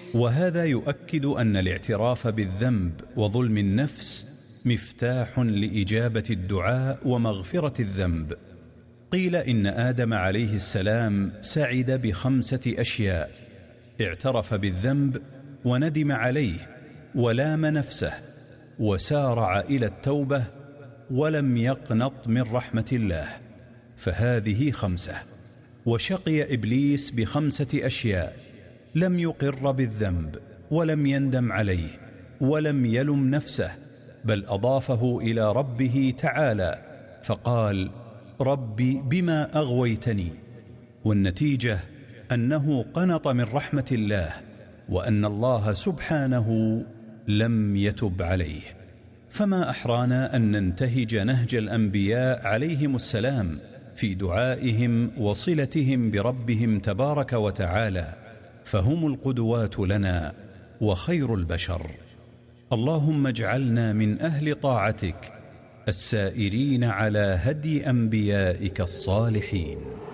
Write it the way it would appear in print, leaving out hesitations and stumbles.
وهذا يؤكد أن الاعتراف بالذنب وظلم النفس مفتاح لإجابة الدعاء ومغفرة الذنب. قيل إن آدم عليه السلام سعد ب5 أشياء: اعترف بالذنب وندم عليه ولام نفسه وسارع إلى التوبة ولم يقنط من رحمة الله، فهذه 5. وشقي إبليس ب5 أشياء: لم يقر بالذنب ولم يندم عليه ولم يلم نفسه، بل أضافه إلى ربه تعالى فقال: ربي بما أغويتني. والنتيجة أنه قنط من رحمة الله، وأن الله سبحانه لم يتب عليه. فما أحرانا أن ننتهج نهج الأنبياء عليهم السلام في دعائهم وصلتهم بربهم تبارك وتعالى، فهم القدوات لنا وخير البشر. اللهم اجعلنا من أهل طاعتك السائرين على هدي أنبيائك الصالحين.